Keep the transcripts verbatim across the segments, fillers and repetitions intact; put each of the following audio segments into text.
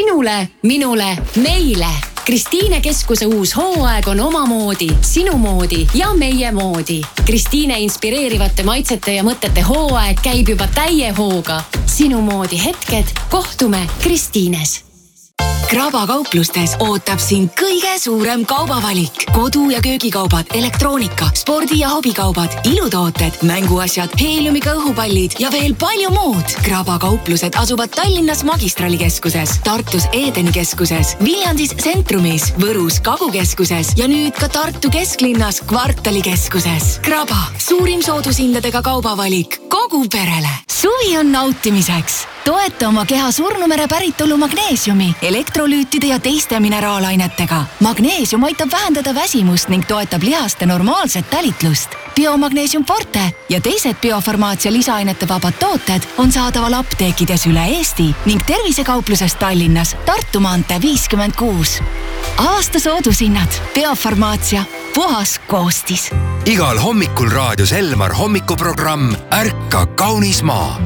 Sinule, minule, meile. Kristiine Keskuse uus hooaeg on omamoodi, sinu moodi ja meie moodi. Kristiine inspireerivate maitsete ja mõtete hooaeg käib juba täie hooga. Sinu moodi hetked, kohtume Kristiines. Kraba kauplustes ootab sind kõige suurem kaubavalik. Kodu- ja köögikaubad, elektroonika, spordi- ja hobikaubad, ilutooted, mänguasjad, heeliumiga õhupallid ja veel palju muud. Kraba kauplused asuvad Tallinnas Magistralikeskuses, Tartus Edeni keskuses, Viljandis Centrumis, Võrus Kagukeskuses ja nüüd ka Tartu kesklinnas Kvartalikeskuses. Kraba, suurim soodushindadega kaubavalik kogu perele. Suvi on nautimiseks. Toeta oma keha surnumere päritolu magneesiumi, elektrolüütide ja teiste mineraalainetega. Magneesium aitab vähendada väsimust ning toetab lihaste normaalset talitlust. Biomagneesium Forte ja teised biofarmaatsia lisaainete vabad tooted on saadaval apteekides üle Eesti ning tervisekaupluses Tallinnas Tartu maantee viiskümmend kuus. Aasta soodushinnad. Biofarmaatsia. Puhas koostis. Igal hommikul raadios Elmar hommikuprogramm Ärka kaunis maa.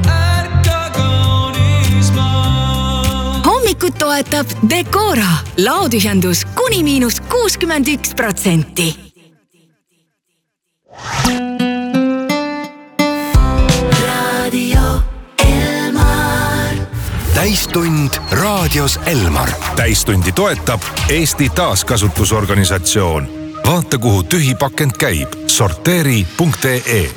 Hommikut toetab Decora. Laotühjendus kuni miinus kuuskümmend üks protsenti. Radio Elmar. Täistund raadios Elmar. Täistundi toetab Eesti Taaskasutusorganisatsioon. Vaata, kuhu tühi pakend käib. sorteeri punkt ee.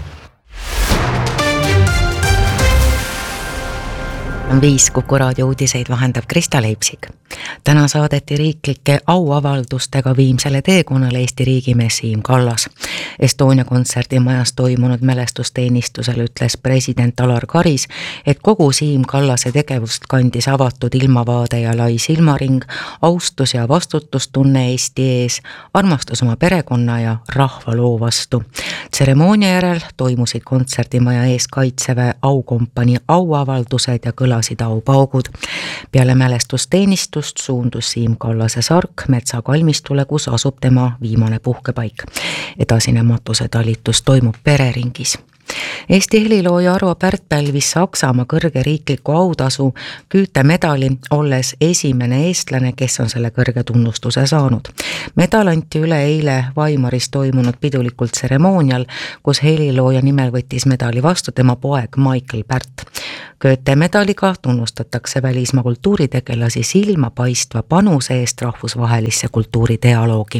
Viis Kuku raadio uudiseid vahendab Krista Leipsik. Täna saadeti riiklike auavaldustega viimsele teekonnale Eesti riigimees Siim Kallas. Estonia kontserdimajas toimunud mälestusteenistusel ütles president Alar Karis, et kogu Siim Kallase tegevust kandis avatud ilmavaade ja lai silmaring, austus ja vastutustunne Eesti ees, armastus oma perekonna ja rahvaloo vastu. Tseremoonia järel toimusid kontserdimaja ees Kaitseväe aukompanii auavaldused ja kõlasid aupaugud. Peale mälestusteenistust suundus Siim Kallase sark metsakalmistule, kus asub tema viimane puhkepaik. Edasine matuse talitus toimub pereringis. Eesti helilooja Arvo Pärt pälvis Saksamaa kõrge riikliku autasu Goethe medali, olles esimene eestlane, kes on selle kõrge tunnustuse saanud. Medal anti üle eile Weimaris toimunud pidulikult tseremoonial, kus helilooja nimel võttis medali vastu tema poeg Michael Pärt. Goethe medaliga tunnustatakse välismaa kultuuritegelasi silmapaistva panuse eest rahvusvahelisse kultuuridialoogi.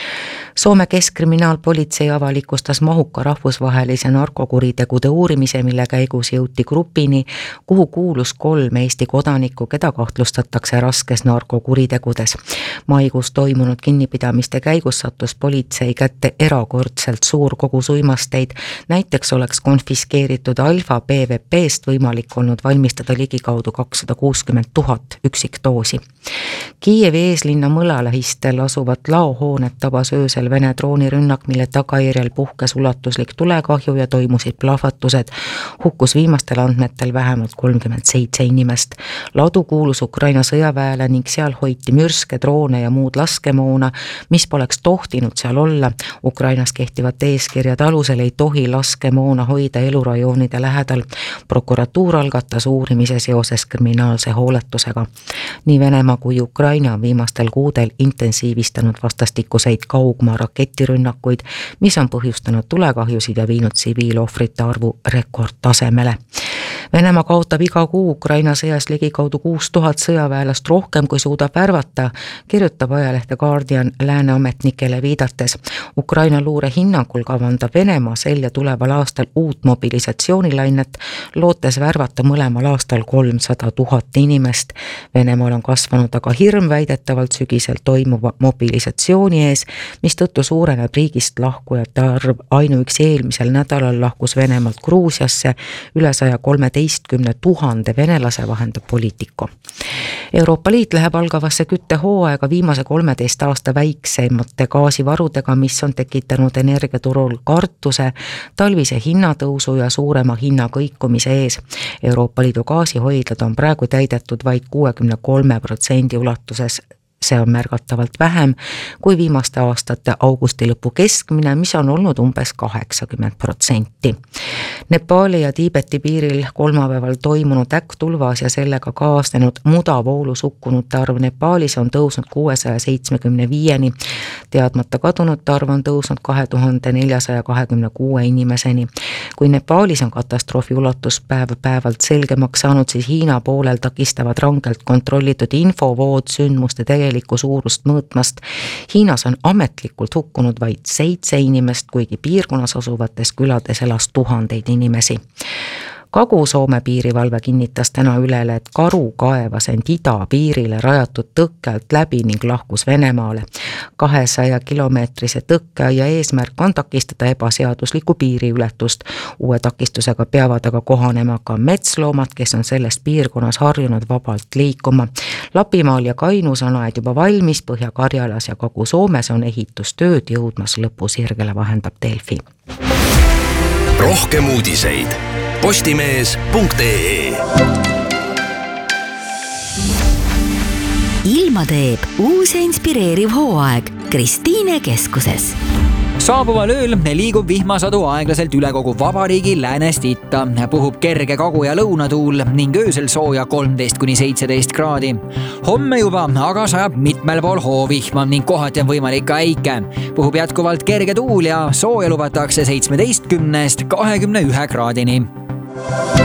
Soome keskkriminaalpolitsei avalikustas mahuka rahvusvahelise narkokuritegude uurimise, mille käigus jõuti grupini, kuhu kuulus kolm Eesti kodanikku, keda kahtlustatakse raskes narkokuritegudes. Maikuus toimunud kinnipidamiste käigus sattus politsei kätte erakordselt suur kogus uimasteid. Näiteks oleks konfiskeeritud Alfa B V P-st võimalik olnud valmistada ligikaudu kakssada kuuskümmend tuhat üksikdoosi. Kiievi eeslinna mõlalähistel asuvat laohoonet tabas öösel Vene droonirünnak, mille tagajärjel puhkes ulatuslik tulekahju ja toimusid plahvatused. Hukkus viimastel andmetel vähemalt kolmkümmend seitse inimest. Ladu kuulus Ukraina sõjaväele ning seal hoiti mürske, droone ja muud laskemoona, mis poleks tohtinud seal olla. Ukrainas kehtivat eeskirjad alusel ei tohi laskemoona hoida elurajoonide lähedal. Prokuratuur algatas uurimise seoses kriminaalse hooletusega. Nii Venemaa kui Ukraina on viimastel kuudel intensiivistanud vastastikuseid kaugmaa rakettirünnakuid, mis on põhjustanud tulekahjusid ja viinud tsiviilohvrite arvu rekordtasemele. Venemaa kaotab iga kuu Ukraina sõjas ligikaudu kuus tuhat sõjaväelast rohkem, kui suudab värvata, kirjutab ajalehte Guardian lääne ametnikele viidates. Ukraina luure hinnangul kavandab Venemaa sel ja tuleval aastal uut mobilisatsioonilainet, lootes värvata mõlemal aastal kolmsada tuhat inimest. Venemaal on kasvanud aga hirm väidetavalt sügisel toimuva mobilisatsiooni ees, mis tõttu suureneb riigist lahkujate arv. Ainuüksi eelmisel nädalal lahkus Venemaalt Gruusiasse üle saja kolmeteistkümne tuhande venelase, vahendab Politico. Euroopa Liit läheb algavasse küttehooaega viimase kolmeteist aasta väiksemate gaasivarudega, mis on tekitanud energiaturul kartuse, talvise hinnatõusu ja suurema hinna kõikumise ees. Euroopa Liidu gaasihoidlad on praegu täidetud vaid kuuekümne kolme protsendi ulatuses see on märgatavalt vähem kui viimaste aastate augusti lõpu keskmine, mis on olnud umbes kaheksakümmend protsenti. Nepaali ja Tiibeti piiril kolmapäeval toimunud äkkutulvas ja sellega kaasnenud mudavoolus hukkunute arv Nepaalis on tõusnud kuuesaja seitsmekümne viieni. Teadmata kadunute arv on tõusnud kahe tuhande neljasaja kahekümne kuue inimeseni. Kui Nepaalis on katastroofi ulatus päev päevalt selgemaks saanud, siis Hiina poolel takistavad rangelt kontrollitud infovood sündmuste tegelikku suurust mõõtmast. Hiinas on ametlikult hukkunud vaid seitse inimest, kuigi piirkonnas asuvates külades elas tuhandeid inimesi. Kagu-Soome piirivalve kinnitas täna ülele, et karu kaevas end idapiirile rajatud tõkkelt läbi ning lahkus Venemaale. kahesaja kilomeetrise tõkke ja eesmärk on takistada ebaseaduslikku piiriületust. Uue takistusega peavad aga kohanema ka metsloomad, kes on selles piirkonnas harjunud vabalt liikuma. Lapimaal ja Kainus on aed juba valmis, Põhja-Karjalas ja Kagu-Soomes on ehitustööd jõudmas lõpusirgele, vahendab Delfi. Rohkem uudiseid postimees punkt ee. Ilma teeb uus ja inspireeriv hooaeg Kristiine keskuses. Saabuval ööl liigub vihmasadu aeglaselt üle kogu vabariigi läänest itta. Puhub kerge kagu- ja lõunatuul ning öösel sooja kolmteist kuni seitseteist kraadi. Homme juba aga sajab mitmel pool hoovihma ning kohati on võimalik ka äike. Puhub jätkuvalt kerge tuul ja sooja lubatakse seitsmeteistkümnest kahekümne ühe kraadini.